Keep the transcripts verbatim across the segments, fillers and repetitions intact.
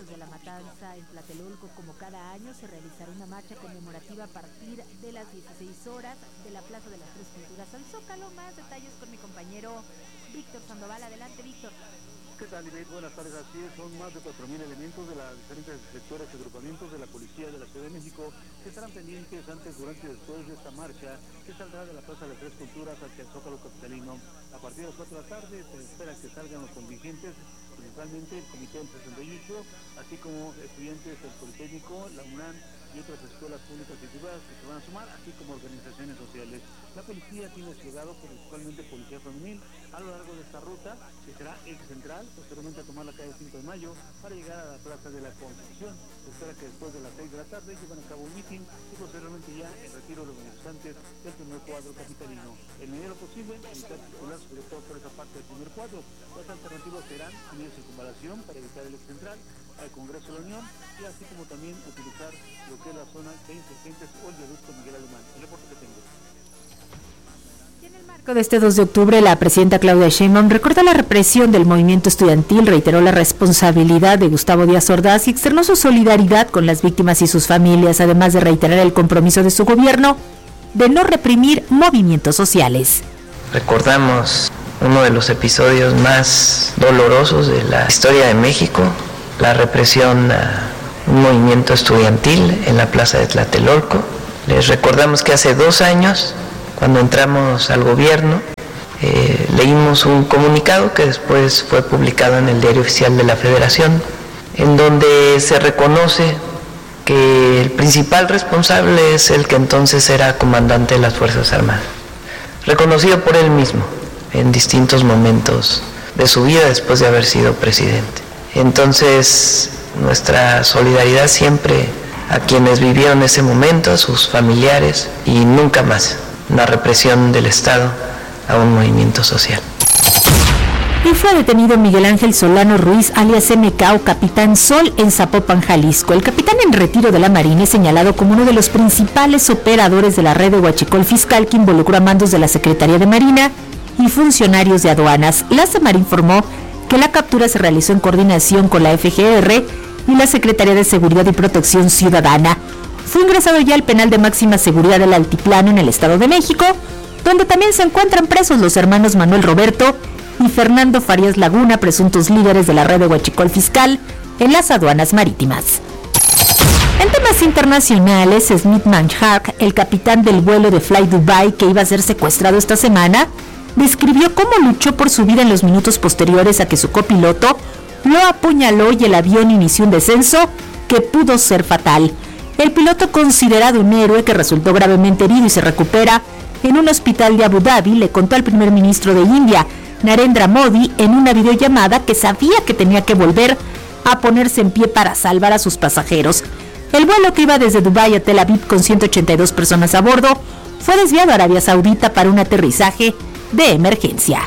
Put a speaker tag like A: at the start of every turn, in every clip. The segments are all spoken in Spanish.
A: de la Matanza en Tlatelolco, como cada año, se realizará una marcha conmemorativa a partir de las dieciséis horas de la Plaza de las Tres Culturas al Zócalo. Más detalles con mi compañero Víctor Sandoval. Adelante, Víctor.
B: ¿Qué tal, Ivette? Buenas tardes. Así es, son más de cuatro mil elementos de las diferentes sectores y agrupamientos de la Policía de la Ciudad de México que estarán pendientes antes, durante y después de esta marcha que saldrá de la Plaza de las Tres Culturas hacia el Zócalo capitalino. A partir de las cuatro de la tarde se espera que salgan los contingentes, principalmente el Comité del sesenta y ocho, así como estudiantes del Politécnico, la UNAM y otras escuelas públicas y privadas que se van a sumar, así como organizaciones sociales. La policía tiene desplegado principalmente policía femenil a lo largo de esta ruta, que será eje central, posteriormente a tomar la calle cinco de mayo para llegar a la Plaza de la Constitución. Se espera que después de las seis de la tarde lleven a cabo un mitin y posteriormente ya el retiro de los manifestantes del primer cuadro capitalino. En medida de lo posible, evitar circular sobre todo por esa parte del primer cuadro. Las alternativas serán unir circunvalación para evitar el eje central al Congreso de la Unión y así como también utilizar lo que es la zona de insurgentes o el viaducto Miguel Alemán. El reporte que tengo.
A: En el marco de este dos de octubre, la presidenta Claudia Sheinbaum recordó la represión del movimiento estudiantil, reiteró la responsabilidad de Gustavo Díaz Ordaz y externó su solidaridad con las víctimas y sus familias, además de reiterar el compromiso de su gobierno de no reprimir movimientos sociales.
C: Recordamos uno de los episodios más dolorosos de la historia de México, la represión a un movimiento estudiantil en la plaza de Tlatelolco. Les recordamos que hace dos años, cuando entramos al gobierno, eh, leímos un comunicado que después fue publicado en el Diario Oficial de la Federación, en donde se reconoce que el principal responsable es el que entonces era comandante de las Fuerzas Armadas, reconocido por él mismo en distintos momentos de su vida después de haber sido presidente. Entonces, nuestra solidaridad siempre a quienes vivieron ese momento, a sus familiares, y nunca más una represión del Estado a un movimiento social.
A: Y fue detenido Miguel Ángel Solano Ruiz, alias M K o Capitán Sol, en Zapopan, Jalisco. El capitán en retiro de la Marina es señalado como uno de los principales operadores de la red de huachicol fiscal que involucró a mandos de la Secretaría de Marina y funcionarios de aduanas. La Semar informó que la captura se realizó en coordinación con la F G R y la Secretaría de Seguridad y Protección Ciudadana. Fue ingresado ya al penal de máxima seguridad del Altiplano en el Estado de México, donde también se encuentran presos los hermanos Manuel Roberto y Fernando Farías Laguna, presuntos líderes de la red de huachicol fiscal en las aduanas marítimas. En temas internacionales, Smith Manhart, el capitán del vuelo de Fly Dubai que iba a ser secuestrado esta semana, describió cómo luchó por su vida en los minutos posteriores a que su copiloto lo apuñaló y el avión inició un descenso que pudo ser fatal. El piloto, considerado un héroe que resultó gravemente herido y se recupera en un hospital de Abu Dhabi, le contó al primer ministro de India, Narendra Modi, en una videollamada que sabía que tenía que volver a ponerse en pie para salvar a sus pasajeros. El vuelo, que iba desde Dubái a Tel Aviv con ciento ochenta y dos personas a bordo, fue desviado a Arabia Saudita para un aterrizaje de emergencia.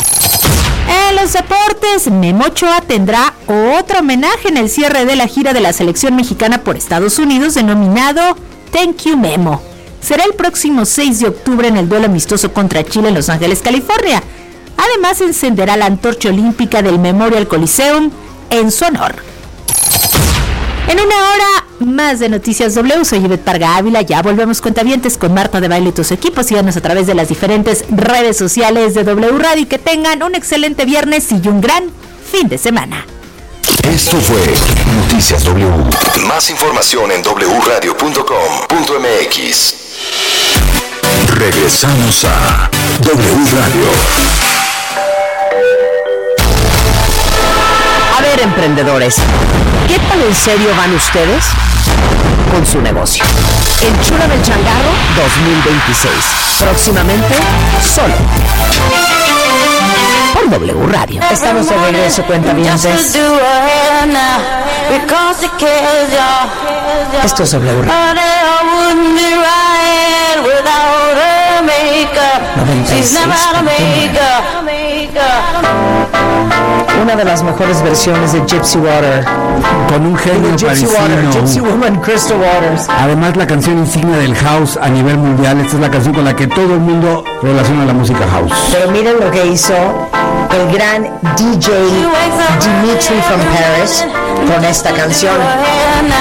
A: En los deportes, Memo Ochoa tendrá otro homenaje en el cierre de la gira de la selección mexicana por Estados Unidos, denominado Thank You Memo. Será el próximo seis de octubre en el duelo amistoso contra Chile en Los Ángeles, California. Además, encenderá la antorcha olímpica del Memorial Coliseum en su honor. En una hora más de Noticias W, soy Ivette Parga Ávila. Ya volvemos, cuentavientes, con Marta de Baile y tus equipos. Síganos a través de las diferentes redes sociales de W Radio y que tengan un excelente viernes y un gran fin de semana.
D: Esto fue Noticias W. Más información en doble u radio punto com punto m x. Regresamos a W Radio.
E: A ver, emprendedores, ¿qué tan en serio van ustedes con su negocio? Enchula del Changarro dos mil veintiséis. Próximamente, solo por W Radio. Estamos de regreso, cuentavientes. Esto es W Radio. noventa y seis punto nueve. una de las mejores versiones de Gypsy Water.
F: Con un genio
E: Gypsy
F: parisino.
E: Water, Gypsy Woman, Crystal Waters.
F: Además, la canción insignia del house a nivel mundial. Esta es la canción con la que todo el mundo relaciona la música house.
E: Pero miren lo que hizo el gran D J Dimitri from Paris con esta canción.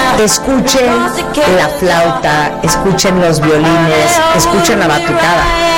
E: Escuchen la flauta, escuchen los violines, escuchen la batucada.